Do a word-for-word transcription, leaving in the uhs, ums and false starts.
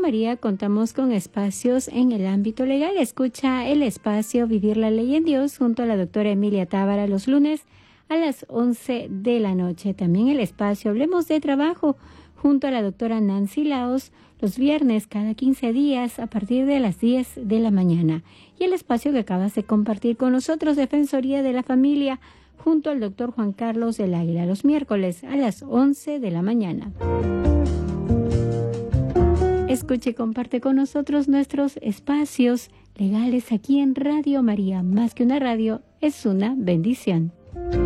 María contamos con espacios en el ámbito legal. Escucha el espacio Vivir la Ley en Dios junto a la doctora Emilia Tábara los lunes a las once de la noche. También el espacio Hablemos de Trabajo junto a la doctora Nancy Laos los viernes cada quince días a partir de las diez de la mañana. Y el espacio que acabas de compartir con nosotros, Defensoría de la Familia, junto al doctor Juan Carlos del Águila, los miércoles a las once de la mañana. Escuche y comparte con nosotros nuestros espacios legales aquí en Radio María. Más que una radio, es una bendición.